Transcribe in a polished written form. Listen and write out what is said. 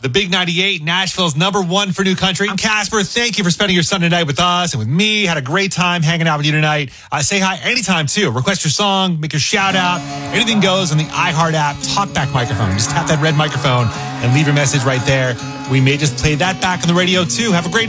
The Big 98, Nashville's #1 for new country. I'm Casper. Thank you for spending your Sunday night with us and with me. Had a great time hanging out with you tonight. Say hi anytime, too. Request your song, make your shout out. Anything goes on the iHeart app. Talkback microphone. Just tap that red microphone and leave your message right there. We may just play that back on the radio, too. Have a great night.